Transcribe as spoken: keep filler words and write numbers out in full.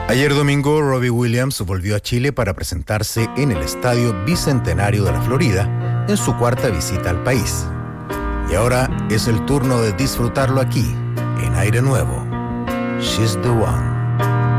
Ayer domingo, Robbie Williams volvió a Chile para presentarse en el Estadio Bicentenario de la Florida en su cuarta visita al país. Y ahora es el turno de disfrutarlo aquí, en Aire Nuevo. She's the One.